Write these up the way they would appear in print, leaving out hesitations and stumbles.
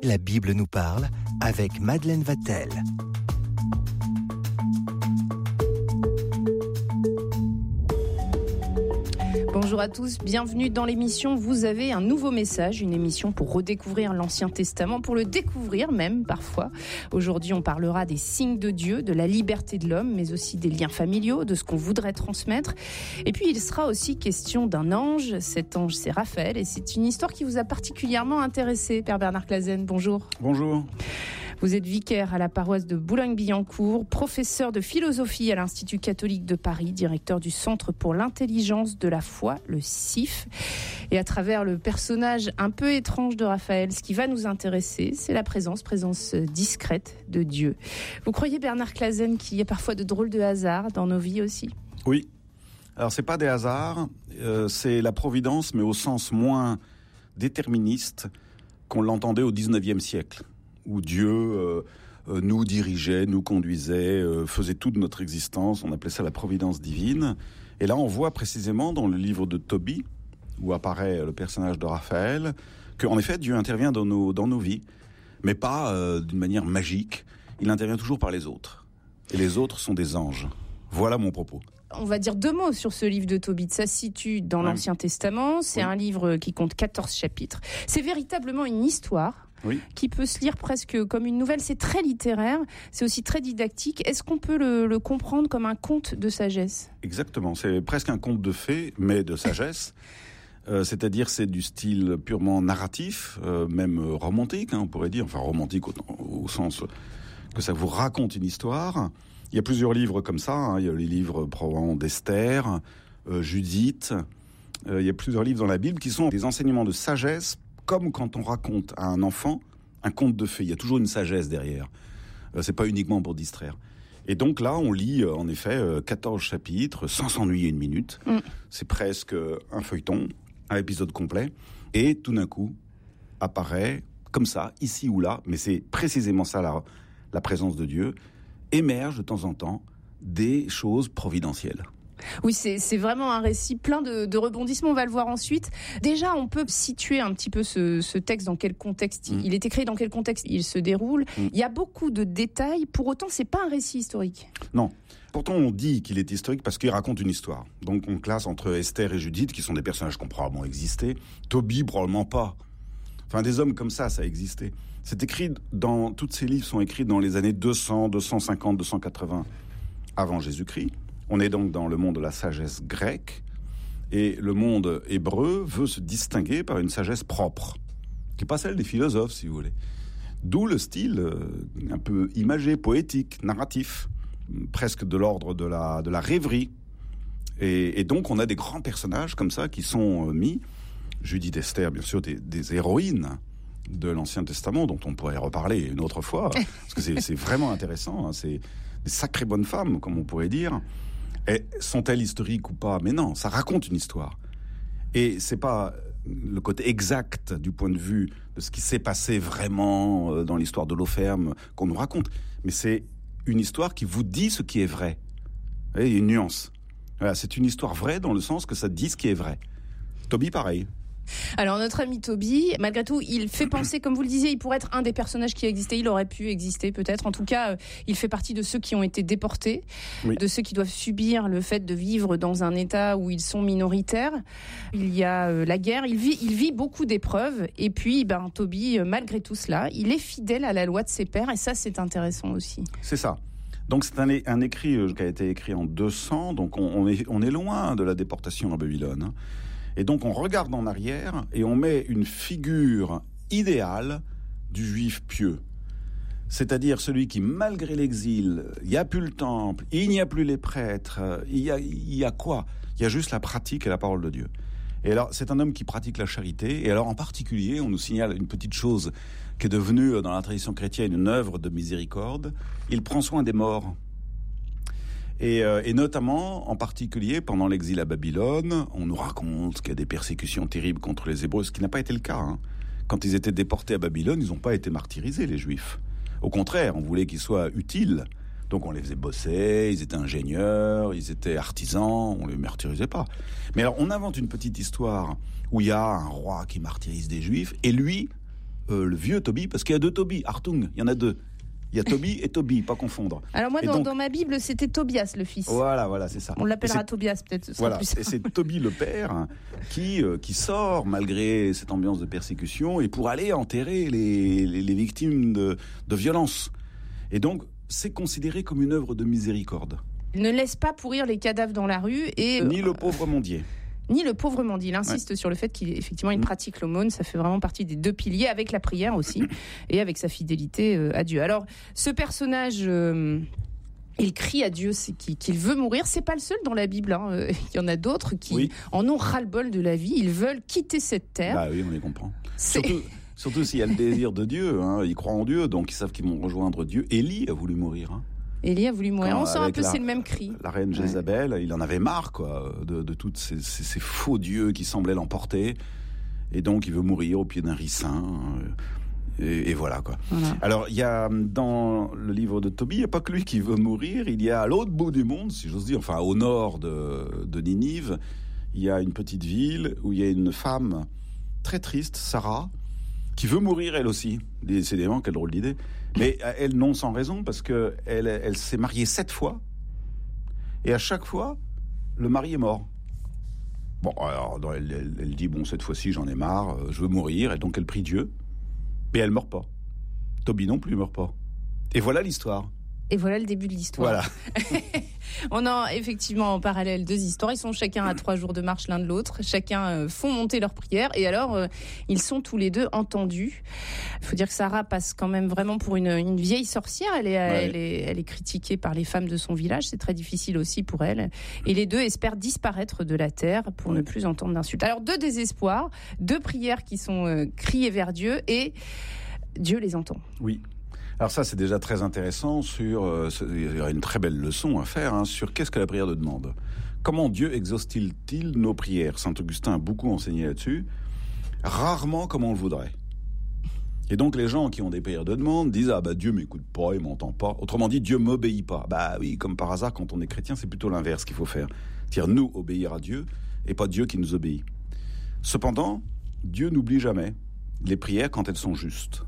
la Bible nous parle avec Madeleine Vatel. Bonjour à tous, bienvenue dans l'émission. Vous avez un nouveau message, une émission pour redécouvrir l'Ancien Testament, pour le découvrir même parfois. Aujourd'hui, on parlera des signes de Dieu, de la liberté de l'homme, mais aussi des liens familiaux, de ce qu'on voudrait transmettre. Et puis, il sera aussi question d'un ange. Cet ange, c'est Raphaël, et c'est une histoire qui vous a particulièrement intéressé, Père Bernard Clasen. Bonjour. Bonjour. Vous êtes vicaire à la paroisse de Boulogne-Billancourt, professeur de philosophie à l'Institut catholique de Paris, directeur du Centre pour l'intelligence de la foi, le CIF. Et à travers le personnage un peu étrange de Raphaël, ce qui va nous intéresser, c'est la présence discrète de Dieu. Vous croyez, Bernard Clasen, qu'il y a parfois de drôles de hasards dans nos vies aussi ? Oui. Alors, c'est pas des hasards, c'est la providence, mais au sens moins déterministe qu'on l'entendait au XIXe siècle. Où Dieu nous dirigeait, nous conduisait, faisait toute notre existence. On appelait ça la providence divine. Et là, on voit précisément dans le livre de Tobie, où apparaît le personnage de Raphaël, qu'en effet, Dieu intervient dans nos vies, mais pas d'une manière magique. Il intervient toujours par les autres. Et les autres sont des anges. Voilà mon propos. On va dire deux mots sur ce livre de Tobie. Ça se situe dans l'Ancien Testament. C'est un livre qui compte 14 chapitres. C'est véritablement une histoire. Oui. Qui peut se lire presque comme une nouvelle. C'est très littéraire, c'est aussi très didactique. Est-ce qu'on peut le comprendre comme un conte de sagesse ? Exactement, c'est presque un conte de fées, mais de sagesse. C'est-à-dire c'est du style purement narratif, même romantique, on pourrait dire. Enfin, romantique au sens que ça vous raconte une histoire. Il y a plusieurs livres comme ça. Il y a les livres probablement d'Esther, Judith. Il y a plusieurs livres dans la Bible qui sont des enseignements de sagesse, comme quand on raconte à un enfant un conte de fées. Il y a toujours une sagesse derrière. C'est pas uniquement pour distraire. Et donc là, on lit en effet 14 chapitres sans s'ennuyer une minute. C'est presque un feuilleton, un épisode complet. Et tout d'un coup, apparaît comme ça, ici ou là, mais c'est précisément ça la présence de Dieu, émerge de temps en temps des choses providentielles. Oui, c'est vraiment un récit plein de rebondissements, on va le voir ensuite. Déjà, on peut situer un petit peu ce texte, dans quel contexte il est écrit, dans quel contexte il se déroule. Il y a beaucoup de détails, pour autant, c'est pas un récit historique. Non. Pourtant, on dit qu'il est historique parce qu'il raconte une histoire. Donc, on classe entre Esther et Judith, qui sont des personnages qui ont probablement existé. Tobie, probablement pas. Enfin, des hommes comme ça a existé. C'est écrit tous ces livres sont écrits dans les années 200, 250, 280 avant Jésus-Christ. On est donc dans le monde de la sagesse grecque, et le monde hébreu veut se distinguer par une sagesse propre, qui n'est pas celle des philosophes, si vous voulez. D'où le style un peu imagé, poétique, narratif, presque de l'ordre de la rêverie. Et donc on a des grands personnages comme ça qui sont mis, Judith, Esther, bien sûr, des héroïnes de l'Ancien Testament, dont on pourrait reparler une autre fois, parce que c'est vraiment intéressant, hein, c'est des sacrées bonnes femmes, comme on pourrait dire. Et sont-elles historiques ou pas ? Mais non, ça raconte une histoire. Et c'est pas le côté exact du point de vue de ce qui s'est passé vraiment dans l'histoire de l'eau-ferme qu'on nous raconte. Mais c'est une histoire qui vous dit ce qui est vrai. Vous voyez, il y a une nuance. Voilà, c'est une histoire vraie dans le sens que ça dit ce qui est vrai. Tobie, pareil. Alors notre ami Tobie, malgré tout, il fait penser, comme vous le disiez, il pourrait être un des personnages qui a existé, il aurait pu exister peut-être. En tout cas, il fait partie de ceux qui ont été déportés, de ceux qui doivent subir le fait de vivre dans un état où ils sont minoritaires. Il y a la guerre, il vit beaucoup d'épreuves. Et puis, Tobie, malgré tout cela, il est fidèle à la loi de ses pères. Et ça, c'est intéressant aussi. C'est ça. Donc c'est un écrit qui a été écrit en 200, donc on est loin de la déportation à Babylone, hein. Et donc on regarde en arrière et on met une figure idéale du juif pieux. C'est-à-dire celui qui, malgré l'exil, il n'y a plus le temple, il n'y a plus les prêtres, il y a quoi ? Il y a juste la pratique et la parole de Dieu. Et alors, c'est un homme qui pratique la charité. Et alors, en particulier, on nous signale une petite chose qui est devenue, dans la tradition chrétienne, une œuvre de miséricorde. Il prend soin des morts. Et notamment, en particulier, pendant l'exil à Babylone, on nous raconte qu'il y a des persécutions terribles contre les Hébreux, ce qui n'a pas été le cas, hein. Quand ils étaient déportés à Babylone, ils n'ont pas été martyrisés, les Juifs. Au contraire, on voulait qu'ils soient utiles. Donc on les faisait bosser, ils étaient ingénieurs, ils étaient artisans, on les martyrisait pas. Mais alors, on invente une petite histoire où il y a un roi qui martyrise des Juifs, et lui le vieux Toby, parce qu'il y a 2 Toby, Artung, il y en a 2. Il y a Toby et Toby, pas confondre. Alors moi, dans ma Bible, c'était Tobias, le fils. Voilà, c'est ça. On l'appellera Tobias, peut-être. Ce sera plus simple. Et c'est Toby le père qui sort, malgré cette ambiance de persécution, et pour aller enterrer les victimes de violences. Et donc, c'est considéré comme une œuvre de miséricorde. Il ne laisse pas pourrir les cadavres dans la rue. Ni le pauvre mendier. Ni le pauvre mendier. Il insiste sur le fait qu'effectivement, il pratique l'aumône. Ça fait vraiment partie des 2 piliers, avec la prière aussi, et avec sa fidélité à Dieu. Alors, ce personnage, il crie à Dieu qu'il veut mourir. C'est pas le seul dans la Bible. Il y en a d'autres qui en ont ras-le-bol de la vie. Ils veulent quitter cette terre. Bah oui, on les comprend. Surtout s'il y a le désir de Dieu. Ils croient en Dieu, donc ils savent qu'ils vont rejoindre Dieu. Élie a voulu mourir. Élie a voulu mourir. On sent un peu, c'est le même cri. La reine Jézabel, il en avait marre, quoi, de tous ces faux dieux qui semblaient l'emporter. Et donc, il veut mourir au pied d'un ricin. Et voilà, quoi. Voilà. Alors, il y a, dans le livre de Tobie, il n'y a pas que lui qui veut mourir. Il y a à l'autre bout du monde, si j'ose dire, enfin, au nord de Ninive, il y a une petite ville où il y a une femme très triste, Sarah, qui veut mourir elle aussi. Décidément, quelle drôle d'idée. Mais elle, non sans raison, parce qu'elle s'est mariée 7 fois, et à chaque fois, le mari est mort. Bon, alors, elle dit, bon, cette fois-ci, j'en ai marre, je veux mourir, et donc elle prie Dieu, mais elle meurt pas. Tobie non plus meurt pas. Et voilà l'histoire. Et voilà le début de l'histoire. Voilà. On a effectivement en parallèle 2 histoires. Ils sont chacun à 3 jours de marche l'un de l'autre. Chacun font monter leur prière. Et alors, ils sont tous les 2 entendus. Il faut dire que Sarah passe quand même vraiment pour une vieille sorcière. Elle est critiquée par les femmes de son village. C'est très difficile aussi pour elle. Et les 2 espèrent disparaître de la terre pour ne plus entendre d'insultes. Alors, 2 désespoirs, 2 prières qui sont criées vers Dieu et Dieu les entend. Oui. Alors ça, c'est déjà très intéressant il y a une très belle leçon à faire sur qu'est-ce que la prière de demande. Comment Dieu exauce-t-il nos prières ? Saint Augustin a beaucoup enseigné là-dessus. Rarement comme on le voudrait. Et donc les gens qui ont des prières de demande disent « Ah bah Dieu m'écoute pas, il m'entend pas ». Autrement dit, Dieu m'obéit pas. Bah oui, comme par hasard, quand on est chrétien, c'est plutôt l'inverse qu'il faut faire. C'est-à-dire nous obéir à Dieu et pas Dieu qui nous obéit. Cependant, Dieu n'oublie jamais les prières quand elles sont justes.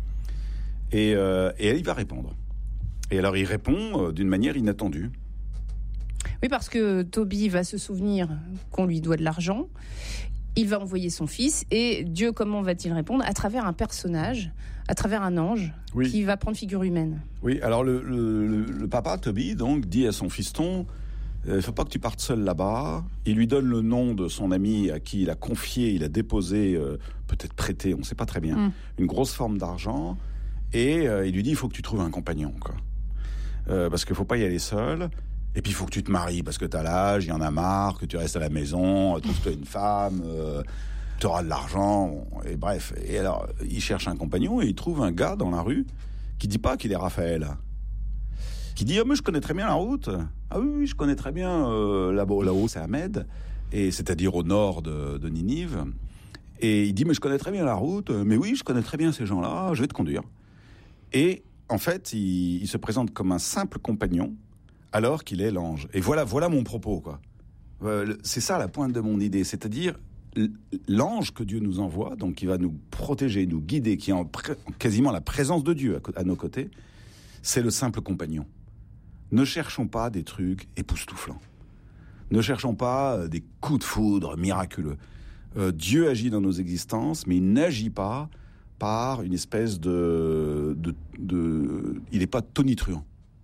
Et il va répondre. Et alors il répond d'une manière inattendue. Oui, parce que Tobie va se souvenir qu'on lui doit de l'argent. Il va envoyer son fils. Et Dieu, comment va-t-il répondre ? À travers un personnage, à travers un ange, qui va prendre figure humaine. Oui, alors le papa, Tobie, donc, dit à son fiston, il ne faut pas que tu partes seul là-bas. Il lui donne le nom de son ami à qui il a confié, il a déposé, peut-être prêté, on ne sait pas très bien, une grosse forme d'argent. Et il lui dit, il faut que tu trouves un compagnon, quoi. Parce qu'il ne faut pas y aller seul. Et puis, il faut que tu te maries, parce que tu as l'âge, il y en a marre, que tu restes à la maison, trouve-toi une femme, tu auras de l'argent, et bref. Et alors, il cherche un compagnon et il trouve un gars dans la rue qui ne dit pas qu'il est Raphaël. Qui dit, mais je connais très bien la route. Ah oui, je connais très bien, là-haut, c'est Ahmed, et c'est-à-dire au nord de Ninive. Et il dit, mais je connais très bien la route, mais oui, je connais très bien ces gens-là, je vais te conduire. Et en fait, il se présente comme un simple compagnon, alors qu'il est l'ange. Et voilà mon propos, quoi. C'est ça la pointe de mon idée, c'est-à-dire l'ange que Dieu nous envoie, donc qui va nous protéger, nous guider, qui est quasiment la présence de Dieu à nos côtés, c'est le simple compagnon. Ne cherchons pas des trucs époustouflants. Ne cherchons pas des coups de foudre miraculeux. Dieu agit dans nos existences, mais il n'agit pas par une espèce il n'est pas tonitruant.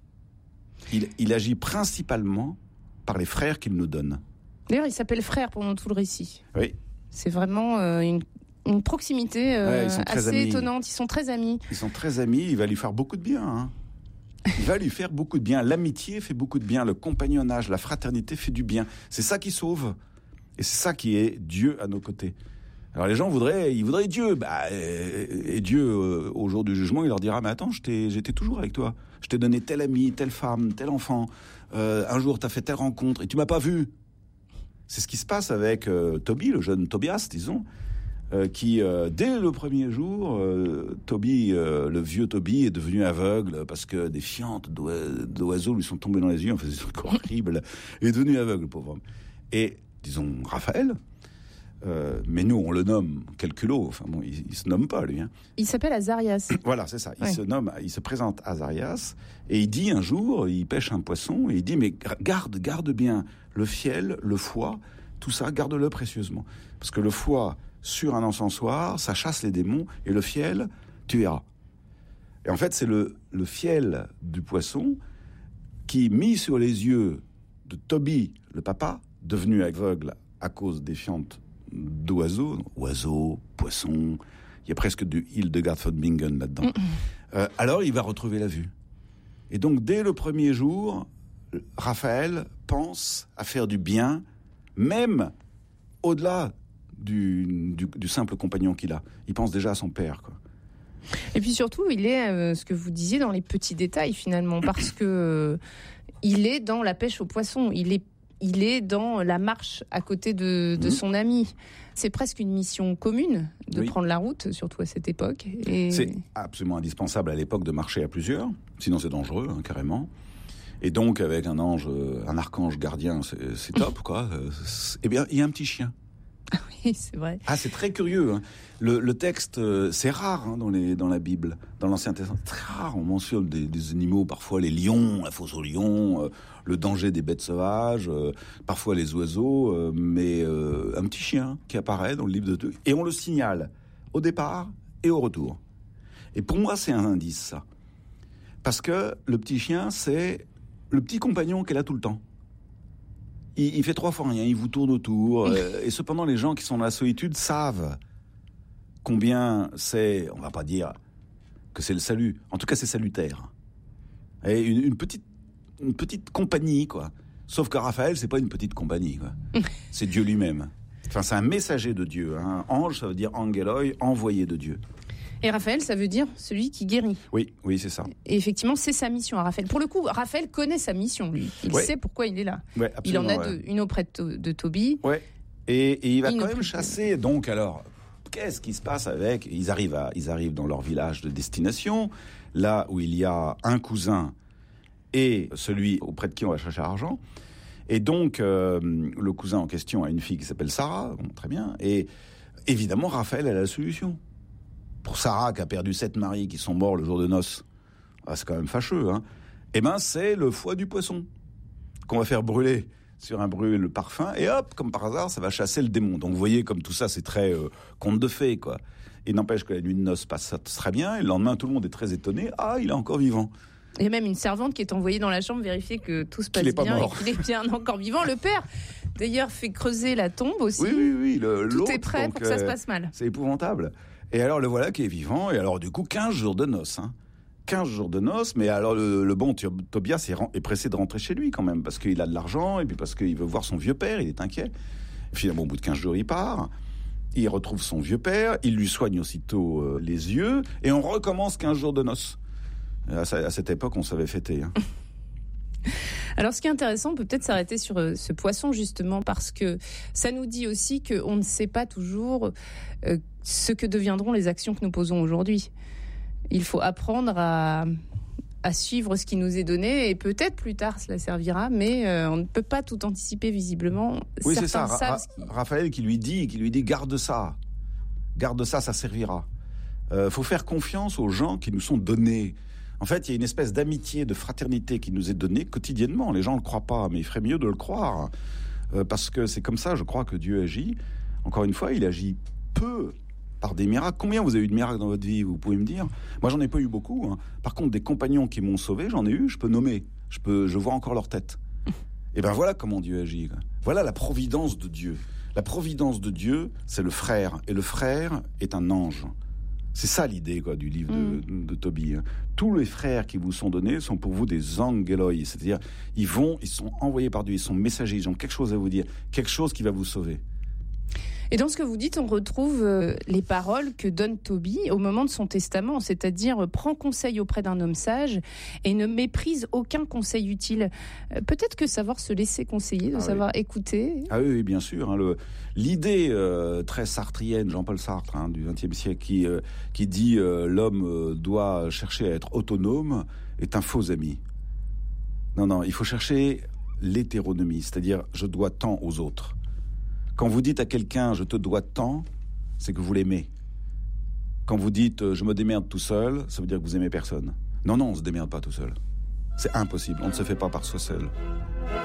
Il agit principalement par les frères qu'il nous donne. D'ailleurs, il s'appelle frère pendant tout le récit. Oui. C'est vraiment une proximité assez étonnante. Ils sont très amis. Ils sont très amis. Il va lui faire beaucoup de bien. Il va lui faire beaucoup de bien. L'amitié fait beaucoup de bien. Le compagnonnage, la fraternité fait du bien. C'est ça qui sauve. Et c'est ça qui est Dieu à nos côtés. Alors les gens voudraient Dieu. Et Dieu, au jour du jugement, il leur dira, mais attends, j'étais toujours avec toi. Je t'ai donné tel ami, telle femme, tel enfant. Un jour, t'as fait telle rencontre et tu m'as pas vu. C'est ce qui se passe avec Tobie, le jeune Tobias, disons, qui, dès le premier jour, Tobie, le vieux Tobie, est devenu aveugle parce que des fientes d'oiseaux lui sont tombées dans les yeux. Enfin, c'est horrible. Il est devenu aveugle, pauvre homme. Et, disons, Raphaël Mais nous, on le nomme quel culot. Enfin bon, il se nomme pas, lui. Hein. Il s'appelle Azarias. Voilà, c'est ça. Il se présente Azarias et il dit un jour, il pêche un poisson et il dit, mais garde bien le fiel, le foie, tout ça, garde-le précieusement. Parce que le foie, sur un encensoir, ça chasse les démons et le fiel, tu iras. Et en fait, c'est le fiel du poisson qui, mis sur les yeux de Toby, le papa, devenu aveugle à cause des fientes d'oiseaux, poissons, il y a presque du Hildegard von Bingen là-dedans. Alors il va retrouver la vue. Et donc dès le premier jour, Raphaël pense à faire du bien, même au-delà du simple compagnon qu'il a. Il pense déjà à son père, quoi. Et puis surtout, il est, ce que vous disiez, dans les petits détails finalement, parce que il est dans la pêche au poisson, il est dans la marche à côté de son ami. C'est presque une mission commune de prendre la route, surtout à cette époque. Et... C'est absolument indispensable à l'époque de marcher à plusieurs, sinon c'est dangereux, hein, carrément. Et donc avec un archange gardien, c'est top, quoi. Eh bien, il y a un petit chien. Ah oui, c'est vrai. Ah, c'est très curieux. Hein. Le texte, c'est rare hein, dans la Bible, dans l'Ancien Testament. Très rare. On mentionne des animaux, parfois les lions, la fosse aux lions, le danger des bêtes sauvages, parfois les oiseaux, mais un petit chien qui apparaît dans le livre de... Et on le signale au départ et au retour. Et pour moi, c'est un indice, ça. Parce que le petit chien, c'est le petit compagnon qu'elle a tout le temps. Il fait 3 fois rien, il vous tourne autour. Et cependant, les gens qui sont dans la solitude savent combien c'est, on va pas dire que c'est le salut. En tout cas, c'est salutaire. Et une petite compagnie, quoi. Sauf que Raphaël, c'est pas une petite compagnie, quoi. C'est Dieu lui-même. Enfin, c'est un messager de Dieu. Hein. Ange, ça veut dire angeloi, envoyé de Dieu. Et Raphaël, ça veut dire celui qui guérit. Oui, c'est ça. Et effectivement, c'est sa mission à Raphaël. Pour le coup, Raphaël connaît sa mission, lui. Il sait pourquoi il est là. Ouais, il en a deux. Une auprès de Toby. Ouais. Et il va quand même chasser. Donc, alors, qu'est-ce qui se passe avec... Ils arrivent dans leur village de destination, là où il y a un cousin et celui auprès de qui on va chercher l'argent. Et donc, le cousin en question a une fille qui s'appelle Sarah. Bon, très bien. Et évidemment, Raphaël a la solution. Pour Sarah, qui a perdu 7 maris qui sont morts le jour de noces, c'est quand même fâcheux, hein. Eh ben, c'est le foie du poisson qu'on va faire brûler sur un brûle le parfum, et hop, comme par hasard, ça va chasser le démon. Donc, vous voyez, comme tout ça, c'est très conte de fées, quoi. Et n'empêche que la nuit de noces passe très bien, et le lendemain, tout le monde est très étonné. Ah, il est encore vivant. Il y a même une servante qui est envoyée dans la chambre vérifier que tout se passe bien et qu'il est bien encore vivant. Le père, d'ailleurs, fait creuser la tombe aussi. Oui. Tout est prêt pour que ça se passe mal. C'est épouvantable. Et alors, le voilà qui est vivant. Et alors, du coup, 15 jours de noces. Hein. 15 jours de noces. Mais alors, le bon Tobias est pressé de rentrer chez lui quand même. Parce qu'il a de l'argent et puis parce qu'il veut voir son vieux père. Il est inquiet. Et finalement, au bout de 15 jours, il part. Il retrouve son vieux père. Il lui soigne aussitôt les yeux. Et on recommence 15 jours de noces. À cette époque, on savait fêter. Hein. Alors, ce qui est intéressant, on peut peut-être s'arrêter sur ce poisson, justement, parce que ça nous dit aussi qu'on ne sait pas toujours ce que deviendront les actions que nous posons aujourd'hui. Il faut apprendre à suivre ce qui nous est donné, et peut-être plus tard cela servira, mais on ne peut pas tout anticiper visiblement. Oui, c'est ça. Raphaël qui lui dit garde ça, ça servira. Faut faire confiance aux gens qui nous sont donnés. En fait, il y a une espèce d'amitié, de fraternité qui nous est donnée quotidiennement. Les gens ne le croient pas, mais il ferait mieux de le croire. Parce que c'est comme ça, je crois, que Dieu agit. Encore une fois, il agit peu par des miracles. Combien vous avez eu de miracles dans votre vie, vous pouvez me dire? Moi, j'en ai pas eu beaucoup. Hein. Par contre, des compagnons qui m'ont sauvé, j'en ai eu, je peux nommer. Je vois encore leur tête. Et ben voilà comment Dieu agit. Quoi. Voilà la providence de Dieu. La providence de Dieu, c'est le frère. Et le frère est un ange. C'est ça l'idée du livre de Toby. Tous les frères qui vous sont donnés sont pour vous des angeloi, c'est-à-dire ils sont envoyés par Dieu, ils sont messagers, ils ont quelque chose à vous dire, quelque chose qui va vous sauver. Et dans ce que vous dites, on retrouve les paroles que donne Toby au moment de son testament, c'est-à-dire prends conseil auprès d'un homme sage et ne méprise aucun conseil utile. Peut-être que savoir se laisser conseiller, de savoir écouter. Ah oui, bien sûr. Hein, l'idée très sartrienne, Jean-Paul Sartre, du XXe siècle, qui dit l'homme doit chercher à être autonome, est un faux ami. Non, il faut chercher l'hétéronomie, c'est-à-dire je dois tant aux autres Quand vous dites à quelqu'un « je te dois tant », c'est que vous l'aimez. Quand vous dites « je me démerde tout seul », ça veut dire que vous aimez personne. Non, on ne se démerde pas tout seul. C'est impossible, on ne se fait pas par soi seul.